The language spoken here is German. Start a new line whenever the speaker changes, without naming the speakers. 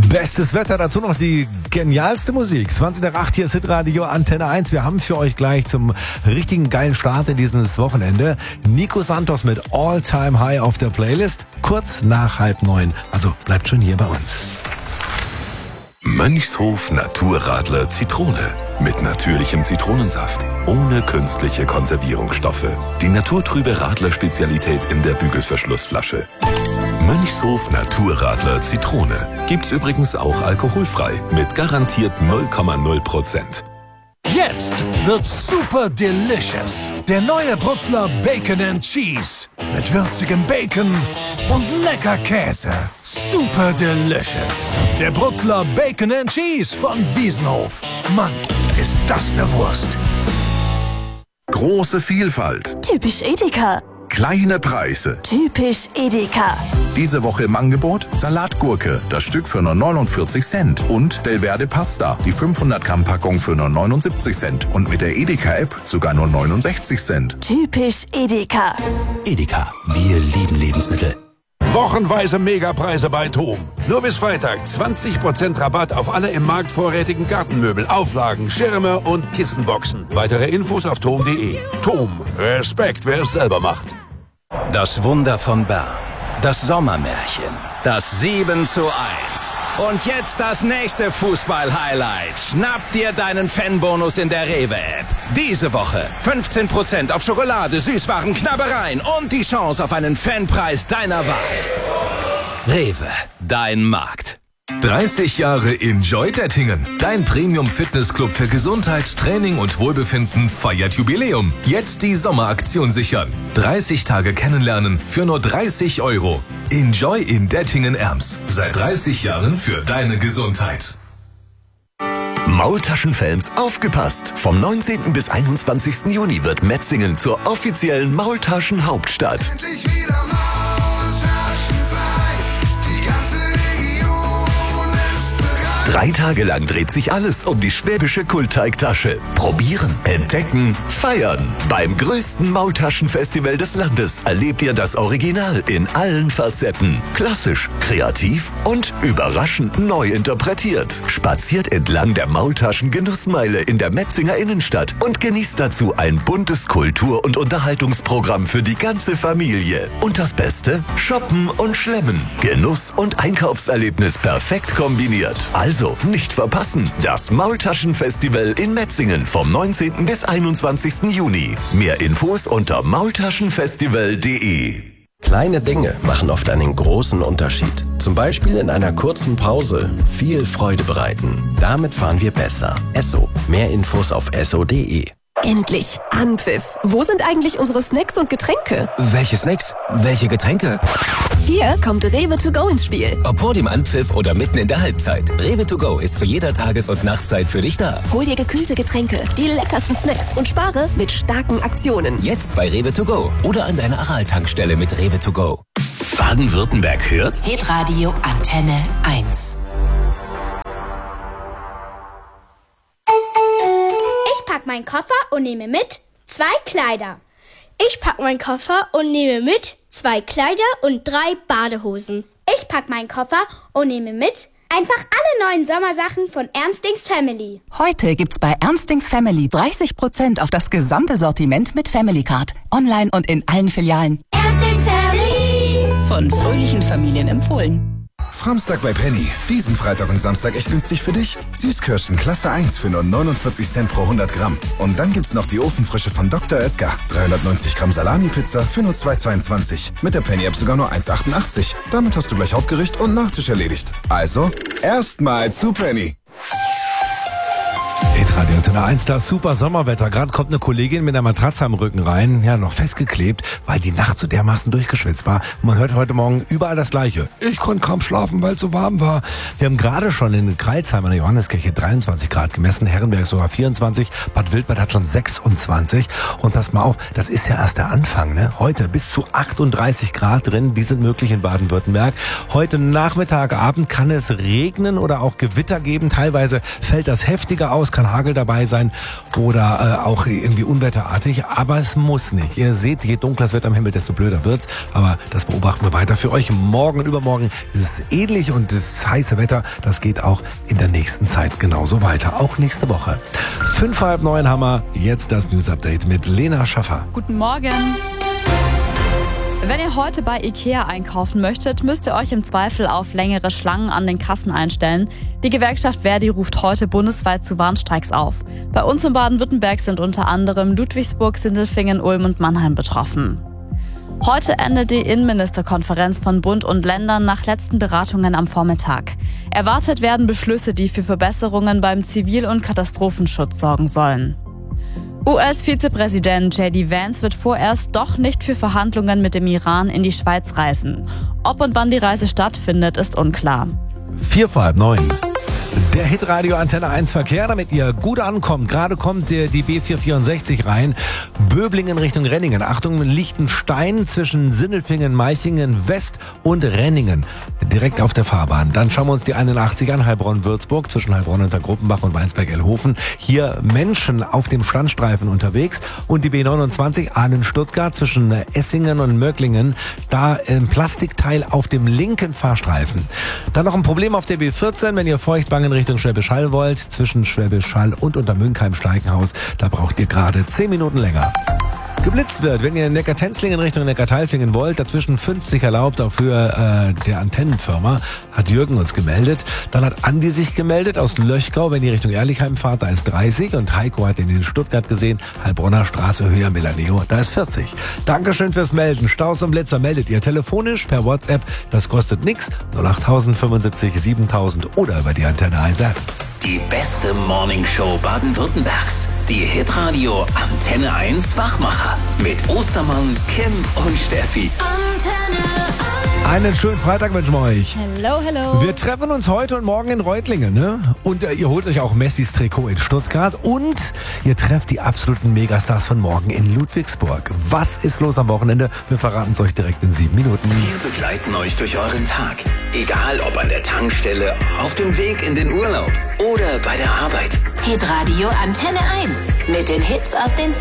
Bestes Wetter, dazu noch die genialste Musik. 20 nach 8, hier ist Hitradio Antenne 1. Wir haben für euch gleich zum richtigen geilen Start in dieses Wochenende Nico Santos mit All Time High auf der Playlist. Kurz nach 8:30. Also bleibt schon hier bei uns.
Mönchshof Naturradler Zitrone. Mit natürlichem Zitronensaft. Ohne künstliche Konservierungsstoffe. Die naturtrübe Radler-Spezialität in der Bügelverschlussflasche. Mönchshof Naturradler Zitrone. Gibt's übrigens auch alkoholfrei. Mit garantiert 0,0%.
Jetzt wird's super delicious. Der neue Brutzler Bacon and Cheese. Mit würzigem Bacon und lecker Käse. Super delicious. Der Brutzler Bacon and Cheese von Wiesenhof. Mann, ist das eine Wurst.
Große Vielfalt.
Typisch Edeka.
Kleine Preise.
Typisch Edeka.
Diese Woche im Angebot Salatgurke, das Stück für nur 49 Cent. Und Delverde Pasta, die 500 Gramm Packung für nur 79 Cent. Und mit der Edeka-App sogar nur 69 Cent.
Typisch Edeka.
Edeka, wir lieben Lebensmittel.
Wochenweise Megapreise bei TOM. Nur bis Freitag 20% Rabatt auf alle im Markt vorrätigen Gartenmöbel, Auflagen, Schirme und Kissenboxen. Weitere Infos auf tom.de. TOM. Respekt, wer es selber macht.
Das Wunder von Bern. Das Sommermärchen. Das 7:1. Und jetzt das nächste Fußball-Highlight. Schnapp dir deinen Fanbonus in der Rewe-App. Diese Woche 15% auf Schokolade, Süßwaren, Knabbereien und die Chance auf einen Fanpreis deiner Wahl. Rewe, dein Markt.
30 Jahre Enjoy Dettingen. Dein Premium-Fitnessclub für Gesundheit, Training und Wohlbefinden feiert Jubiläum. Jetzt die Sommeraktion sichern. 30 Tage kennenlernen für nur 30 €. Enjoy in Dettingen-Erms. Seit 30 Jahren für deine Gesundheit.
Maultaschenfans, aufgepasst! Vom 19. bis 21. Juni wird Metzingen zur offiziellen Maultaschen-Hauptstadt.
Endlich wieder Maultaschenzeit. Die ganze Region ist bereit.
3 Tage lang dreht sich alles um die schwäbische Kultteigtasche. Probieren, entdecken, feiern. Beim größten Maultaschenfestival des Landes erlebt ihr das Original in allen Facetten. Klassisch, kreativ und überraschend neu interpretiert. Spaziert entlang der Maultaschen-Genussmeile in der Metzinger Innenstadt und genießt dazu ein buntes Kultur- und Unterhaltungsprogramm für die ganze Familie. Und das Beste? Shoppen und Schlemmen. Genuss und Einkaufserlebnis perfekt kombiniert. Also nicht verpassen. Das Maultaschenfestival in Metzingen vom 19. bis 21. Juni. Mehr Infos unter maultaschenfestival.de.
Kleine Dinge machen oft einen großen Unterschied. Zum Beispiel in einer kurzen Pause viel Freude bereiten. Damit fahren wir besser. Esso. Mehr Infos auf esso.de.
Endlich Anpfiff. Wo sind eigentlich unsere Snacks und Getränke?
Welche Snacks? Welche Getränke?
Hier kommt Rewe to go ins Spiel.
Ob vor dem Anpfiff oder mitten in der Halbzeit. Rewe to go ist zu jeder Tages- und Nachtzeit für dich da.
Hol dir gekühlte Getränke, die leckersten Snacks und spare mit starken Aktionen.
Jetzt bei Rewe to go oder an deiner Aral-Tankstelle mit Rewe to go. Baden-Württemberg hört
Hitradio Antenne 1.
Ich pack meinen Koffer und nehme mit 2 Kleider.
Ich pack meinen Koffer und nehme mit 2 Kleider und 3 Badehosen.
Ich pack meinen Koffer und nehme mit einfach alle neuen Sommersachen von Ernstings Family.
Heute gibt's bei Ernstings Family 30% auf das gesamte Sortiment mit Family Card. Online und in allen Filialen.
Ernstings Family.
Von fröhlichen Familien empfohlen.
Framstag bei Penny. Diesen Freitag und Samstag echt günstig für dich. Süßkirschen Klasse 1 für nur 49 Cent pro 100 Gramm. Und dann gibt's noch die Ofenfrische von Dr. Oetker. 390 Gramm Salami-Pizza für nur 2,22. Mit der Penny-App sogar nur 1,88. Damit hast du gleich Hauptgericht und Nachtisch erledigt. Also, erstmal zu Penny.
Hitradio Antenne 1, das super Sommerwetter. Gerade kommt eine Kollegin mit einer Matratze am Rücken rein, ja, noch festgeklebt, weil die Nacht so dermaßen durchgeschwitzt war. Man hört heute Morgen überall das Gleiche. Ich konnte kaum schlafen, weil es so warm war. Wir haben gerade schon in Kreilsheim an der Johanneskirche 23 Grad gemessen, Herrenberg sogar 24, Bad Wildbad hat schon 26. Und pass mal auf, das ist ja erst der Anfang, ne? Heute bis zu 38 Grad drin, die sind möglich in Baden-Württemberg. Heute Nachmittag, Abend kann es regnen oder auch Gewitter geben. Teilweise fällt das heftiger aus, kann Hagel Hagel dabei sein oder auch irgendwie unwetterartig. Aber es muss nicht. Ihr seht, je dunkler es wird am Himmel, desto blöder wird's. Aber das beobachten wir weiter für euch. Morgen und übermorgen ist es ähnlich und das heiße Wetter, das geht auch in der nächsten Zeit genauso weiter. Auch nächste Woche. 8:30 haben wir jetzt das News Update mit Lena Schaffer.
Guten Morgen. Wenn ihr heute bei Ikea einkaufen möchtet, müsst ihr euch im Zweifel auf längere Schlangen an den Kassen einstellen. Die Gewerkschaft Verdi ruft heute bundesweit zu Warnstreiks auf. Bei uns in Baden-Württemberg sind unter anderem Ludwigsburg, Sindelfingen, Ulm und Mannheim betroffen. Heute endet die Innenministerkonferenz von Bund und Ländern nach letzten Beratungen am Vormittag. Erwartet werden Beschlüsse, die für Verbesserungen beim Zivil- und Katastrophenschutz sorgen sollen. US-Vizepräsident J.D. Vance wird vorerst doch nicht für Verhandlungen mit dem Iran in die Schweiz reisen. Ob und wann die Reise stattfindet, ist unklar.
8:45. Der Hitradio Antenne 1 Verkehr, damit ihr gut ankommt. Gerade kommt die B464 rein. Böblingen Richtung Renningen. Achtung, Lichtenstein zwischen Sindelfingen, Meichingen West und Renningen. Direkt auf der Fahrbahn. Dann schauen wir uns die 81 an, Heilbronn-Würzburg zwischen Heilbronn unter Gruppenbach und Weinsberg-Elhofen. Hier Menschen auf dem Standstreifen unterwegs. Und die B29 Ahnen-Stuttgart zwischen Essingen und Möcklingen. Da ein Plastikteil auf dem linken Fahrstreifen. Dann noch ein Problem auf der B14, wenn ihr Feuchtwangen Richtung Schwäbisch Hall wollt, zwischen Schwäbisch Hall und Untermünkheim-Schleikenhaus. Da braucht ihr gerade 10 Minuten länger. Geblitzt wird, wenn ihr Neckar-Tenzlingen Richtung Neckar-Teilfingen wollt, dazwischen 50 erlaubt auf Höhe der Antennenfirma, hat Jürgen uns gemeldet. Dann hat Andi sich gemeldet aus Löchgau, wenn ihr Richtung Ehrlichheim fahrt, da ist 30 und Heiko hat ihn in Stuttgart gesehen, Heilbronner Straße, Höhe Milaneo, da ist 40. Dankeschön fürs Melden. Staus und Blitzer meldet ihr telefonisch per WhatsApp, das kostet nix, 08000 75 7000 oder über die Antenne 1 App.
Die beste Morningshow Baden-Württembergs. Die Hitradio Antenne 1 Wachmacher. Mit Ostermann, Kim und Steffi.
Einen schönen Freitag wünschen wir euch.
Hello, hello.
Wir treffen uns heute und morgen in Reutlingen, ne? Und ihr holt euch auch Messis Trikot in Stuttgart und ihr trefft die absoluten Megastars von morgen in Ludwigsburg. Was ist los am Wochenende? Wir verraten es euch direkt in 7 Minuten.
Wir begleiten euch durch euren Tag. Egal ob an der Tankstelle, auf dem Weg in den Urlaub oder bei der Arbeit.
Hitradio Antenne 1 mit den Hits aus den